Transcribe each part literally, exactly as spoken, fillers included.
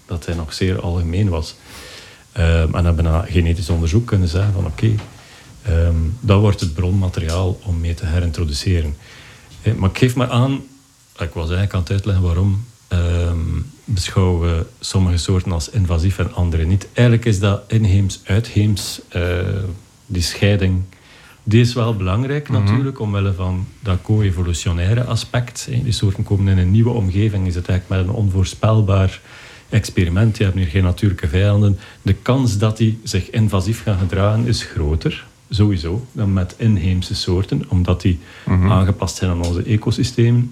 dat hij nog zeer algemeen was. Um, en hebben na genetisch onderzoek kunnen zeggen van oké, okay, um, dat wordt het bronmateriaal om mee te herintroduceren. Hey, maar ik geef maar aan, ik was eigenlijk aan het uitleggen waarom um, beschouwen we sommige soorten als invasief en andere niet. Eigenlijk is dat inheems-uitheems, uh, die scheiding, die is wel belangrijk mm-hmm. natuurlijk, omwille van dat co-evolutionaire aspect. Hey. Die soorten komen in een nieuwe omgeving, is het eigenlijk met een onvoorspelbaar experiment, je hebt hier geen natuurlijke vijanden. De kans dat die zich invasief gaan gedragen is groter, sowieso, dan met inheemse soorten, omdat die mm-hmm. aangepast zijn aan onze ecosystemen.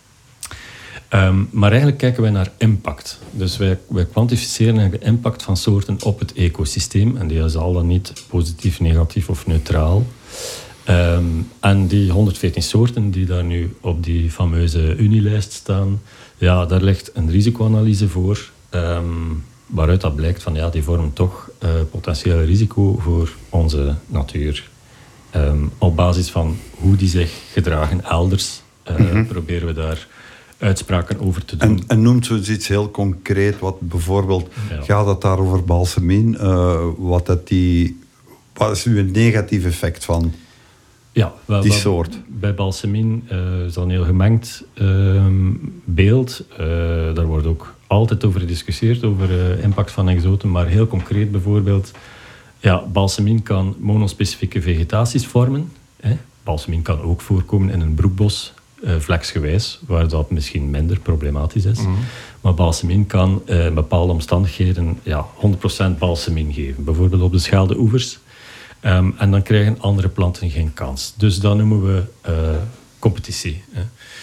Um, maar eigenlijk kijken wij naar impact. Dus wij, wij kwantificeren de impact van soorten op het ecosysteem. En die is al dan niet positief, negatief of neutraal. Um, en die honderdveertien soorten die daar nu op die fameuze Unilijst staan, ja, daar ligt een risicoanalyse voor. Um, waaruit dat blijkt van ja, die vormen toch uh, potentieel risico voor onze natuur. Um, op basis van hoe die zich gedragen elders, uh, mm-hmm. proberen we daar uitspraken over te doen. En, en noemt zoiets iets heel concreet, wat bijvoorbeeld, ja. gaat het daar over balsemien? Uh, wat, dat die, wat is nu een negatief effect van ja, wel, die wel, soort? Bij balsemien uh, is dat een heel gemengd uh, beeld. Uh, daar wordt ook altijd over gediscussieerd, over de uh, impact van exoten, maar heel concreet bijvoorbeeld, ja, balsemien kan monospecifieke vegetaties vormen. Hè. Balsemien kan ook voorkomen in een broekbos, uh, vleksgewijs, waar dat misschien minder problematisch is. Mm-hmm. Maar balsemien kan uh, in bepaalde omstandigheden ja, honderd procent balsemien geven. Bijvoorbeeld op de Scheldeoevers. Um, en dan krijgen andere planten geen kans. Dus dat noemen we uh, competitie. Hè.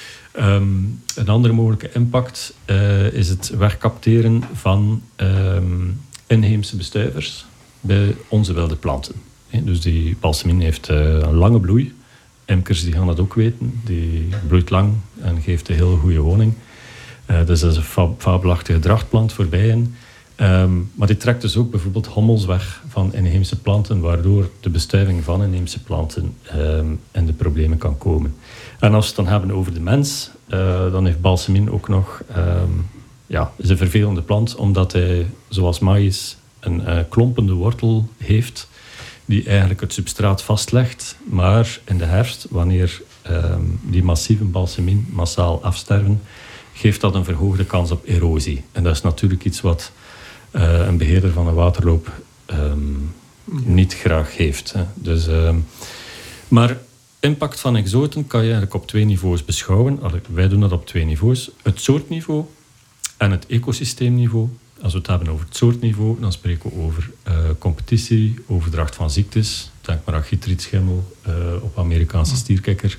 Um, een andere mogelijke impact uh, is het wegcapteren van um, inheemse bestuivers bij onze wilde planten. He, dus die balsemien heeft uh, een lange bloei. Imkers die gaan dat ook weten. Die bloeit lang en geeft een heel goede honing. Uh, dus dat is een fab- fabelachtige drachtplant voor bijen. Um, maar die trekt dus ook bijvoorbeeld hommels weg van inheemse planten, waardoor de bestuiving van inheemse planten um, in de problemen kan komen. En als we het dan hebben over de mens, uh, dan heeft balsemien ook nog um, ja, is een vervelende plant, omdat hij, zoals maïs, een uh, klompende wortel heeft, die eigenlijk het substraat vastlegt. Maar in de herfst, wanneer um, die massieve balsemien massaal afsterven, geeft dat een verhoogde kans op erosie. En dat is natuurlijk iets wat uh, een beheerder van een waterloop um, niet graag heeft. Hè. Dus, um, maar impact van exoten kan je eigenlijk op twee niveaus beschouwen. Wij doen dat op twee niveaus. Het soortniveau en het ecosysteemniveau. Als we het hebben over het soortniveau, dan spreken we over uh, competitie, overdracht van ziektes. Denk maar aan chytrietschimmel uh, op Amerikaanse stierkikker.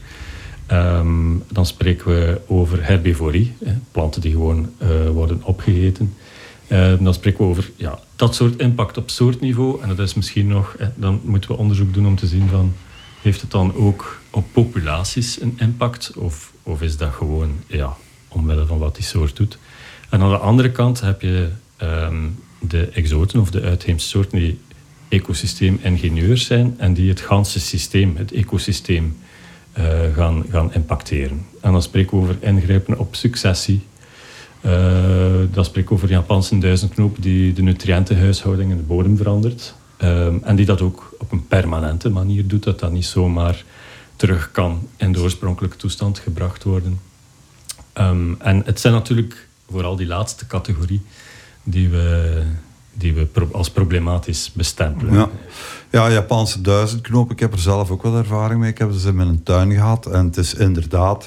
Um, dan spreken we over herbivorie, hè, planten die gewoon uh, worden opgegeten. Uh, dan spreken we over ja, dat soort impact op soortniveau. En dat is misschien nog, hè, dan moeten we onderzoek doen om te zien van, heeft het dan ook op populaties een impact? Of, of is dat gewoon ja, omwille van wat die soort doet? En aan de andere kant heb je um, de exoten of de uitheemse soorten die ecosysteemingenieurs zijn en die het ganse systeem, het ecosysteem, uh, gaan, gaan impacteren. En dan spreken we over ingrijpen op successie. Uh, dan spreken we over een Japanse duizendknoop die de nutriëntenhuishouding in de bodem verandert. Um, en die dat ook op een permanente manier doet, dat dat niet zomaar terug kan in de oorspronkelijke toestand gebracht worden. Um, en het zijn natuurlijk vooral die laatste categorie die we, die we pro- als problematisch bestempelen. Ja. ja, Japanse duizendknoop, ik heb er zelf ook wel ervaring mee. Ik heb ze in mijn tuin gehad en het is inderdaad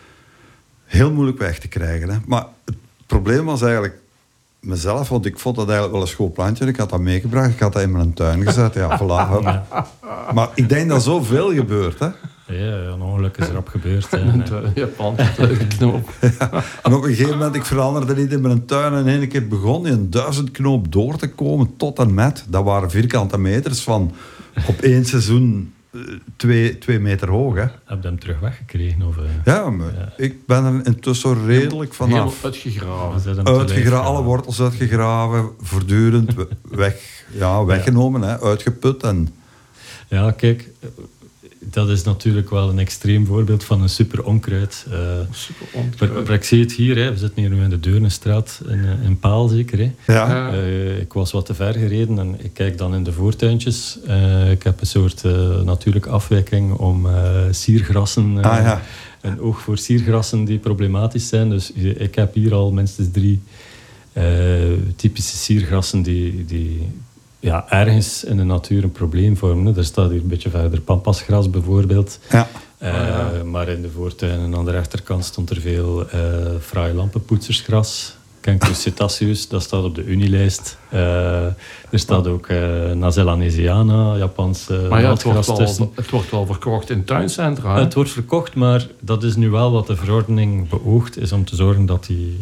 heel moeilijk weg te krijgen. Hè. Maar het probleem was eigenlijk mezelf, want ik vond dat eigenlijk wel een schoon plantje. Ik had dat meegebracht, ik had dat in mijn tuin gezet. Ja, voilà. Ja. Maar ik denk dat zoveel gebeurt, hè. Ja, een ongeluk is erop gebeurd. Een Japanse knoop. Ja. En op een gegeven moment, ik veranderde niet in mijn tuin en in één keer begon die een duizendknoop door te komen tot en met. Dat waren vierkante meters van op één seizoen twee, twee meter hoog. Hè. Heb je hem terug weggekregen? Of, uh... Ja, maar ja, ik ben er intussen redelijk vanaf. Heel uitgegraven. Uitgegraven, alle wortels uitgegraven, voortdurend weg, ja, weggenomen, ja. Hè, uitgeput. En... Ja, kijk, dat is natuurlijk wel een extreem voorbeeld van een super onkruid. Uh, super onkruid. Maar, maar ik zie het hier, hè. We zitten hier nu in de Deurnenstraat, in, in Paal zeker. Hè. Ja. Uh, ik was wat te ver gereden en ik kijk dan in de voortuintjes. Uh, ik heb een soort uh, natuurlijke afwijking om uh, siergrassen... Uh, ah, ja. Een oog voor siergrassen die problematisch zijn. Dus ik heb hier al minstens drie uh, typische siergrassen die... die ja, ergens in de natuur een probleem vormen. Er staat hier een beetje verder pampasgras bijvoorbeeld. Ja. Uh, oh, ja. Maar in de voortuinen aan de rechterkant stond er veel uh, fraai lampenpoetsersgras. Cancrus cetaceus, dat staat op de Unilijst. Uh, er staat ook uh, Nazella nesiana, Japans uh, maar ja, het wordt, tussen. wel, het wordt wel verkocht in tuincentra. Hè? Het wordt verkocht, maar dat is nu wel wat de verordening beoogt, is om te zorgen dat die...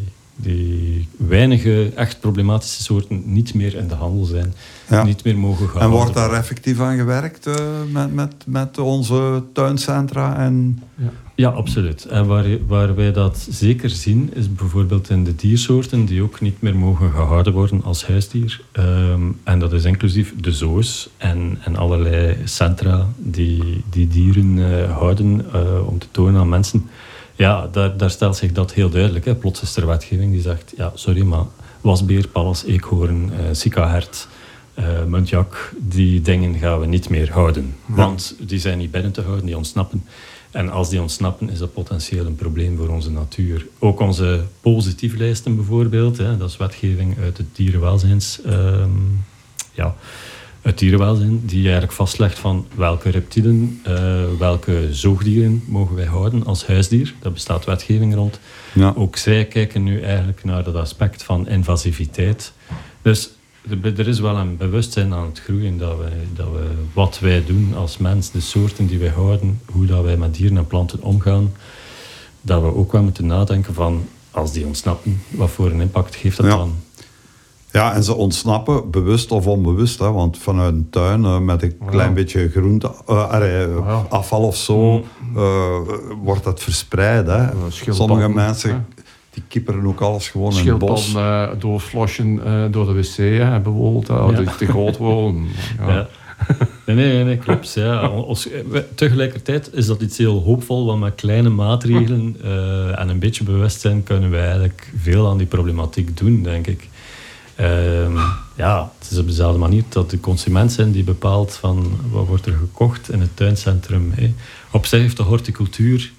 die weinige echt problematische soorten niet meer in de handel zijn. Ja. Niet meer mogen gaan. En wordt daar effectief aan gewerkt uh, met, met, met onze tuincentra? En... Ja. ja, absoluut. En waar, waar wij dat zeker zien, is bijvoorbeeld in de diersoorten die ook niet meer mogen gehouden worden als huisdier. Um, en dat is inclusief de zoos en, en allerlei centra die, die dieren uh, houden uh, om te tonen aan mensen. Ja, daar, daar stelt zich dat heel duidelijk. Hè. Plots is er wetgeving die zegt... Ja, sorry, maar wasbeer, pallas, eekhoorn, uh, sika-hert, uh, muntjak... die dingen gaan we niet meer houden. Ja. Want die zijn niet binnen te houden, die ontsnappen. En als die ontsnappen, is dat potentieel een probleem voor onze natuur. Ook onze positieve lijsten bijvoorbeeld. Hè, dat is wetgeving uit het dierenwelzijns... Uh, ja... Het dierenwelzijn, die eigenlijk vastlegt van welke reptielen, uh, welke zoogdieren mogen wij houden als huisdier. Daar bestaat wetgeving rond. Ja. Ook zij kijken nu eigenlijk naar dat aspect van invasiviteit. Dus er is wel een bewustzijn aan het groeien dat we, dat we wat wij doen als mens, de soorten die wij houden, hoe dat wij met dieren en planten omgaan, dat we ook wel moeten nadenken van, als die ontsnappen, wat voor een impact geeft dat ja. dan? Ja, en ze ontsnappen, bewust of onbewust. Hè, want vanuit een tuin uh, met een klein ja. beetje groente, uh, uh, ja. afval of zo, uh, wordt dat verspreid. Hè. Ja, sommige mensen ja. die kipperen ook alles gewoon in het bos. Uh, doorflosjen uh, door de wc, hè, bijvoorbeeld, uh, ja. die te groot worden. Ja. Ja. Nee, nee, nee, klopt. Ja. Tegelijkertijd is dat iets heel hoopvol, want met kleine maatregelen uh, en een beetje bewustzijn kunnen we eigenlijk veel aan die problematiek doen, denk ik. Uh, ja, het is op dezelfde manier dat de consument zijn die bepaalt van wat wordt er gekocht in het tuincentrum. Hè. Op zich heeft de horticultuur,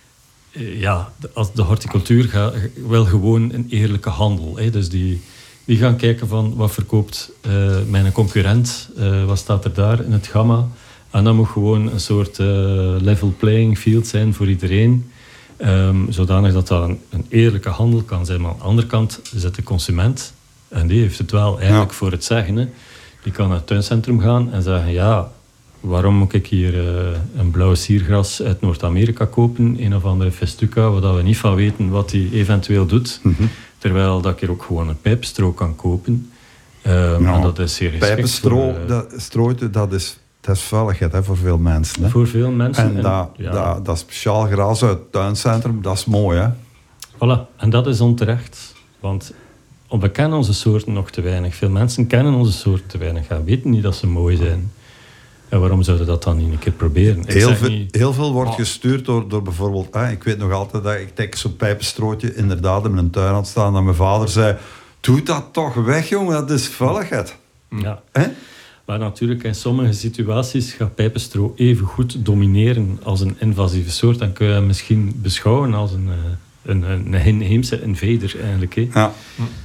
uh, ja, de, als de horticultuur gaat, wil gewoon een eerlijke handel. Hè. Dus die, die gaan kijken van wat verkoopt uh, mijn concurrent, uh, wat staat er daar in het gamma. En dat moet gewoon een soort uh, level playing field zijn voor iedereen. Um, zodanig dat dat een, een eerlijke handel kan zijn. Maar aan de andere kant zit de consument... En die heeft het wel eigenlijk ja. voor het zeggen. Hè. Die kan naar het tuincentrum gaan en zeggen... Ja, waarom moet ik hier uh, een blauw siergras uit Noord-Amerika kopen? Een of andere festuca, waar we niet van weten wat die eventueel doet. Mm-hmm. Terwijl dat ik hier ook gewoon een pijpstro kan kopen. Um, ja, en dat is zeer geschikt. Pijpenstro, voor, uh, dat, strooien, dat is... Dat is vuiligheid hè, voor veel mensen. Hè? Voor veel mensen. En, en dat, ja. dat, dat speciaal gras uit het tuincentrum, dat is mooi. Hè? Voilà, en dat is onterecht. Want... we kennen onze soorten nog te weinig. Veel mensen kennen onze soorten te weinig. Ja, weten niet dat ze mooi zijn. En waarom zouden we dat dan niet een keer proberen? Ik heel, veel, niet... heel veel wordt gestuurd door, door bijvoorbeeld... Ah, ik weet nog altijd dat ik denk zo'n pijpenstrootje inderdaad in mijn tuin had staan. Dat mijn vader zei... Doe dat toch weg, jongen. Dat is vuiligheid. Ja. Eh? Maar natuurlijk, in sommige situaties gaat pijpenstro even goed domineren als een invasieve soort. Dan kun je hem misschien beschouwen als een... Een, een, een inheemse invader eigenlijk. Hè. Ja.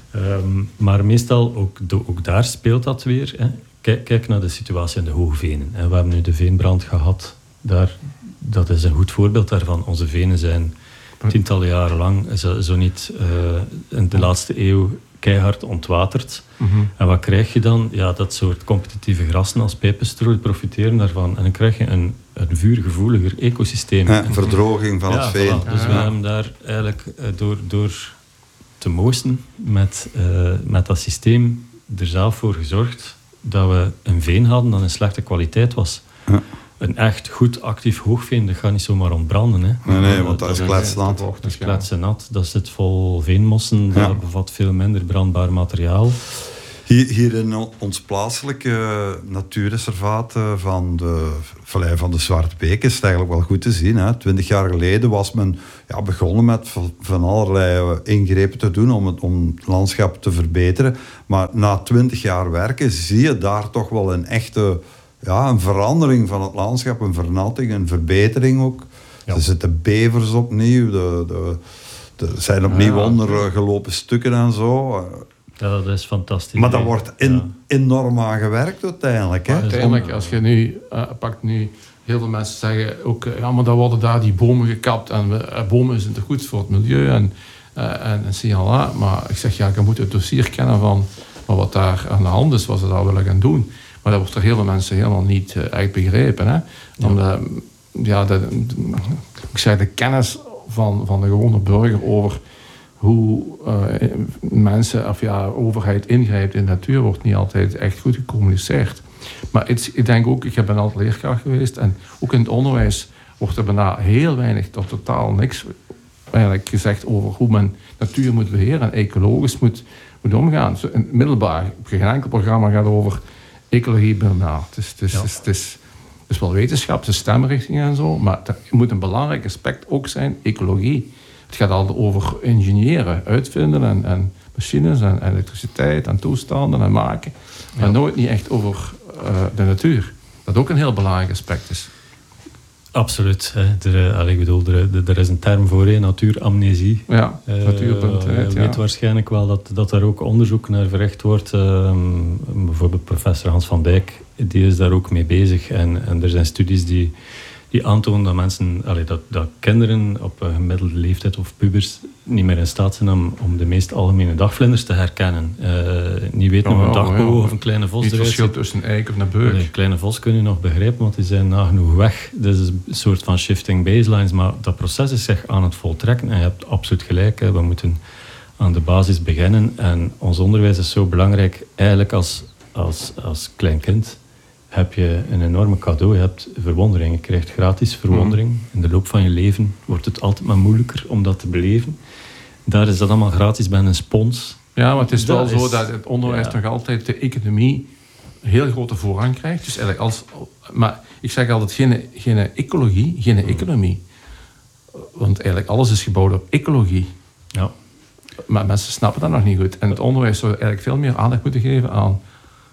Um, maar meestal, ook, do, ook daar speelt dat weer. Hè. Kijk, kijk naar de situatie in de Hoge Venen. Hè. We hebben nu de veenbrand gehad. Daar, dat is een goed voorbeeld daarvan. Onze venen zijn tientallen jaren lang, zo, zo niet uh, in de laatste eeuw, keihard ontwaterd. Mm-hmm. En wat krijg je dan? Ja, dat soort competitieve grassen als pijpenstro profiteren daarvan. En dan krijg je een, een vuurgevoeliger ecosysteem. Ja, verdroging van ja, het veen. Voilà. Dus we hebben daar eigenlijk uh, door, door te moosten met, uh, met dat systeem er zelf voor gezorgd dat we een veen hadden dat een slechte kwaliteit was. Ja. Een echt goed actief hoogveen, dat gaat niet zomaar ontbranden. Hè. Nee, nee, want dat, dat is kletsnat. Dat is kletsnat, dat zit vol veenmossen, ja. Dat bevat veel minder brandbaar materiaal. Hier, hier in ons plaatselijke natuurreservaat van de Vallei van de Zwartbeek is het eigenlijk wel goed te zien. Hè. Twintig jaar geleden was men ja, begonnen met van allerlei ingrepen te doen om het, om het landschap te verbeteren. Maar na twintig jaar werken zie je daar toch wel een echte ja, een verandering van het landschap, een vernatting, een verbetering ook. Ja. Er zitten bevers opnieuw, de, de, de, er zijn opnieuw ja, ondergelopen stukken en zo. Ja, dat is fantastisch. Maar daar wordt in, ja. enorm aan gewerkt uiteindelijk. Hè? Uiteindelijk, als je nu uh, pakt nu, heel veel mensen zeggen ook, ja, maar dan worden daar die bomen gekapt en uh, bomen zijn te goed voor het milieu en, uh, en, en signala. Maar ik zeg, ja, je moet het dossier kennen van, van wat daar aan de hand is, wat ze daar willen gaan doen. Maar dat wordt door heel veel mensen helemaal niet uh, echt begrepen. Hè? Omdat, ja, de, de, ik zeg, de kennis van, van de gewone burger over hoe uh, mensen of ja, overheid ingrijpt in de natuur wordt niet altijd echt goed gecommuniceerd. Maar het, ik denk ook, ik ben altijd leerkracht geweest en ook in het onderwijs wordt er bijna heel weinig tot totaal niks eigenlijk gezegd over hoe men natuur moet beheren en ecologisch moet, moet omgaan. Zo in het middelbaar, geen enkel programma gaat over ecologie bijna. Het is, het is, ja. het is, het is, het is wel wetenschap, de stemrichtingen en zo, maar er moet een belangrijk aspect ook zijn, ecologie. Het gaat altijd over ingenieuren, uitvinden en, en machines en, en elektriciteit en toestanden en maken. Maar ja. nooit niet echt over uh, de natuur. Dat ook een heel belangrijk aspect is. Absoluut. Hè. Er, allee, ik bedoel, er, er is een term voor, hè, natuuramnesie. Ja, uh, natuurpuntheid. Je weet ja. waarschijnlijk wel dat, dat daar ook onderzoek naar verricht wordt. Uh, bijvoorbeeld professor Hans van Dijk, die is daar ook mee bezig. En, en er zijn studies die... die aantonen dat mensen, allee, dat, dat kinderen op een gemiddelde leeftijd of pubers niet meer in staat zijn om, om de meest algemene dagvlinders te herkennen. Uh, niet weten hoe een dagboog of een kleine vos eruit ziet. Het verschil tussen een eik of een beuk. Een kleine vos kun je nog begrijpen, want die zijn nagenoeg weg. Dat is een soort van shifting baselines, maar dat proces is zich aan het voltrekken. En je hebt absoluut gelijk, hè. We moeten aan de basis beginnen. En ons onderwijs is zo belangrijk, eigenlijk als, als, als klein kind heb je een enorme cadeau. Je hebt verwondering. Je krijgt gratis verwondering. Mm. In de loop van je leven wordt het altijd maar moeilijker om dat te beleven. Daar is dat allemaal gratis bij een spons. Ja, maar het is dat wel is, zo dat het onderwijs ja. nog altijd de economie een heel grote voorrang krijgt. Dus eigenlijk als, maar ik zeg altijd geen, geen ecologie, geen mm. economie. Want eigenlijk alles is gebouwd op ecologie. Ja. Maar mensen snappen dat nog niet goed. En het onderwijs zou eigenlijk veel meer aandacht moeten geven aan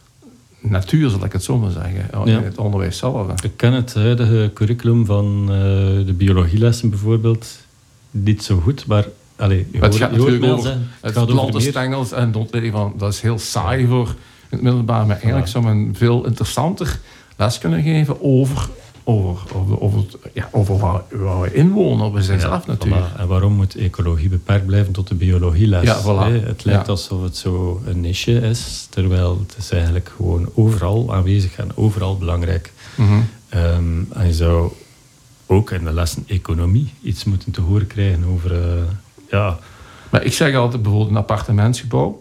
natuur, zal ik het zo maar zeggen. In ja. het onderwijs zelf. Ik ken het huidige curriculum van uh, de biologielessen bijvoorbeeld niet zo goed, maar allee, je het hoort, gaat je natuurlijk over zijn. Het, het plantenstengels en de ontwikkeling van, dat is heel saai voor het middelbaar, maar eigenlijk ja. zou men veel interessanter les kunnen geven over, over, over, over, ja, over waar, waar we inwonen, over zijn ja, zelf natuurlijk. Voilà. En waarom moet ecologie beperkt blijven tot de biologieles? Ja, voilà. Het lijkt ja. alsof het zo een niche is, terwijl het is eigenlijk gewoon overal aanwezig en overal belangrijk. Mm-hmm. Um, en je zou ook in de lessen economie iets moeten te horen krijgen over... Uh, ja. Maar ik zeg altijd bijvoorbeeld een appartementsgebouw.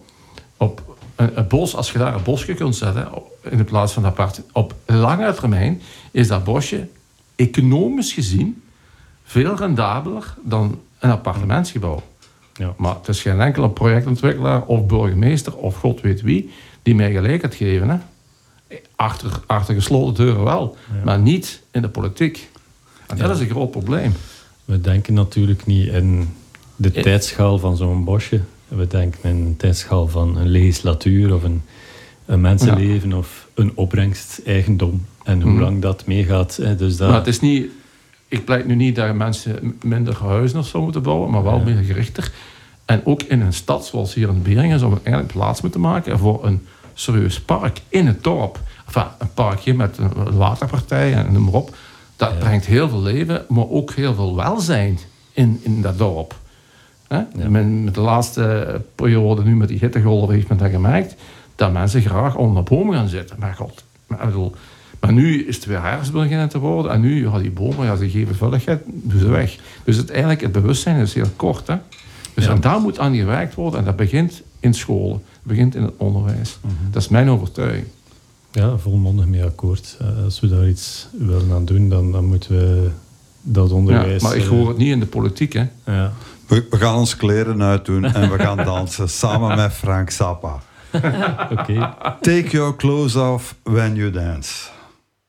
Op een, een bos, als je daar een bosje kunt zetten in de plaats van een appartement, op lange termijn is dat bosje economisch gezien veel rendabeler dan een appartementsgebouw. Ja. Maar het is geen enkele projectontwikkelaar of burgemeester of god weet wie die mij gelijk gaat geven. Hè? Achter, achter gesloten deuren wel, ja. maar niet in de politiek. En dat ja. is een groot probleem. We denken natuurlijk niet in de in... tijdschaal van zo'n bosje. We denken in een tijdschaal van een legislatuur of een, een mensenleven ja. of een opbrengst, eigendom. En hoe mm. lang dat meegaat. Hè. Dus dat... Maar het is niet... Ik pleit nu niet dat mensen minder huizen of zo moeten bouwen, maar wel ja. meer gerichter. En ook in een stad zoals hier in Beringen zou men eigenlijk plaats moeten maken voor een serieus park in het dorp. Enfin, een parkje met een waterpartij en noem maar op. Dat ja. brengt heel veel leven, maar ook heel veel welzijn in, in dat dorp. Hè? Ja. Men, met de laatste periode, nu met die hittegolven, heeft men dat gemerkt dat mensen graag onder bomen gaan zitten. Maar god, maar, ik bedoel, maar nu is het weer herfst beginnen te worden en nu, ja, die bomen, ja, ze geven vulligheid, doen ze weg. Dus het, eigenlijk, het bewustzijn is heel kort. Hè? Dus ja. en daar moet aan gewerkt worden en dat begint in scholen, dat begint in het onderwijs. Mm-hmm. Dat is mijn overtuiging. Ja, volmondig mee akkoord. Uh, als we daar iets willen aan doen, dan, dan moeten we dat onderwijs... Ja, maar ik hoor het niet in de politiek, hè. Ja. We, we gaan ons kleren uitdoen en we gaan dansen samen met Frank Zappa. Oké. Okay. Take your clothes off when you dance.